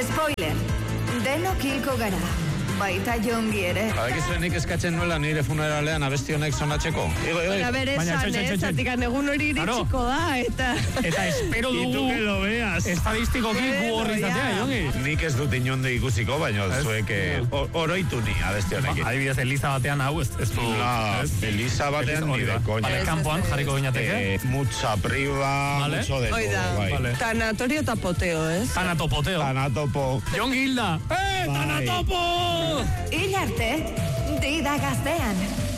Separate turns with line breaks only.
Spoiler, denok hilko gara. Baita Jongi ere.
Badakizu nik eskatzen nuela nire funeralean abesti honek sonatzeko.
Baina bere esan, zatikan egun hori iritsiko da,
Eta espero dugu estadistikoki gu horri izatea, Jongi.
Nik ez dut inonde ikusiko, baina zuek oroitu ni abesti honekin.
Adibidez, Eliza batean hau, ez du...
Eliza batean nire, koña.
Vale, kanpoan jarriko gineateke.
Mucha priva, mucho de todo.
Tanatorio eta poteo, ez?
Tanatopo.
Jongi Hilda! Tanatopo!
Hil arte, deida gaztean.